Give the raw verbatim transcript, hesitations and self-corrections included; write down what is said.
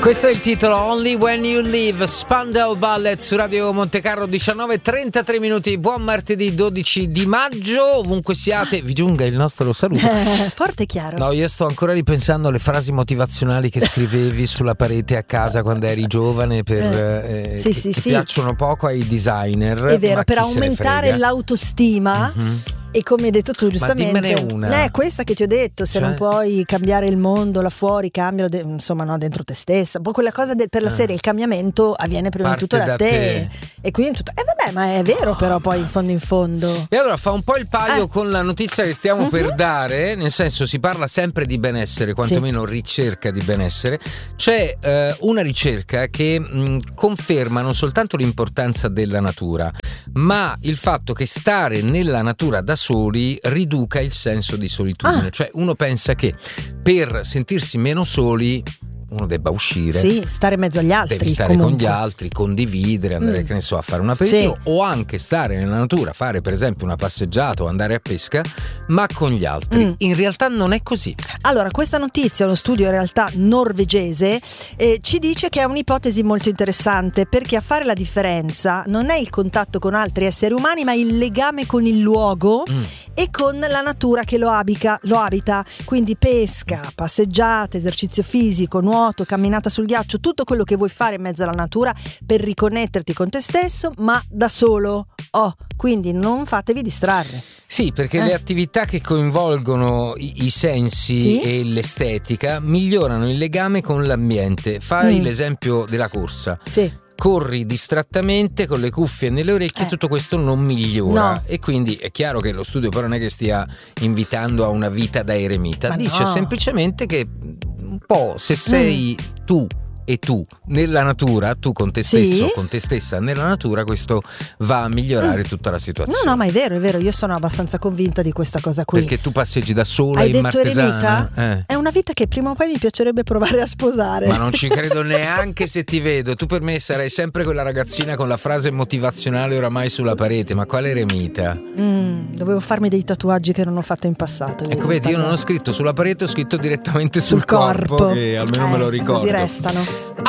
Questo è il titolo Only When You Leave, Spandau Ballet su Radio Montecarlo, diciannove e trentatré minuti. Buon martedì dodici di maggio, ovunque siate, vi giunga il nostro saluto. Eh, forte e chiaro. No, io sto ancora ripensando alle frasi motivazionali che scrivevi sulla parete a casa quando eri giovane, per, eh, sì, che, sì, che sì. piacciono poco ai designer. È vero, ma per chi se ne aumentare frega. l'autostima. Mm-hmm. E come hai detto tu giustamente, ma dimmene una. Eh, questa che ti ho detto, se Cioè? non puoi cambiare il mondo là fuori, cambialo de- insomma no, dentro te stessa. Un po' quella cosa del, per la Ah. serie, il cambiamento avviene prima Parte di tutto da, da te. te. E quindi tutto, eh vabbè, ma è vero, però poi in fondo in fondo. E allora fa un po' il paio Eh. con la notizia che stiamo Mhm. per dare, nel senso si parla sempre di benessere, quantomeno ricerca di benessere. C'è eh, una ricerca che mh, conferma non soltanto l'importanza della natura, ma il fatto che stare nella natura da soli riduca il senso di solitudine. Ah. Cioè uno pensa che per sentirsi meno soli uno debba uscire. Sì, stare in mezzo agli altri. Devi stare comunque. con gli altri, condividere, andare Mm. che ne so a fare un aperitivo, Sì. o anche stare nella natura, fare per esempio una passeggiata o andare a pesca, ma con gli altri. Mm. In realtà non è così. Allora, questa notizia, uno studio in realtà norvegese, eh, ci dice che è un'ipotesi molto interessante, perché a fare la differenza non è il contatto con altri esseri umani, ma il legame con il luogo Mm. e con la natura che lo abita, lo abita. Quindi pesca, passeggiate, esercizio fisico, nuoto, camminata sul ghiaccio, tutto quello che vuoi fare in mezzo alla natura per riconnetterti con te stesso, ma da solo. Oh, quindi non fatevi distrarre. Sì, perché Eh. le attività che coinvolgono i, i sensi Sì. e l'estetica migliorano il legame con l'ambiente. Fai Mm. l'esempio della corsa. Sì. Corri distrattamente con le cuffie nelle orecchie, Eh. tutto questo non migliora. No. E quindi è chiaro che lo studio però non è che stia invitando a una vita da eremita, Ma dice no. semplicemente che un po' se sei Mm. tu e tu nella natura, tu con te Sì. stesso, con te stessa nella natura, questo va a migliorare Mm. tutta la situazione. No, no, ma è vero, è vero, io sono abbastanza convinta di questa cosa qui. Perché tu passeggi da sola Hai in detto Martesana? eremita? Eh. È una vita che prima o poi mi piacerebbe provare a sposare. Ma non ci credo neanche se ti vedo. Tu per me sarai sempre quella ragazzina con la frase motivazionale oramai sulla parete. Ma quale eremita? Mm, dovevo farmi dei tatuaggi che non ho fatto in passato. Ecco, vedi, io non ho scritto sulla parete, ho scritto direttamente sul, Sul corpo. che almeno Eh, me lo ricordo. Così restano.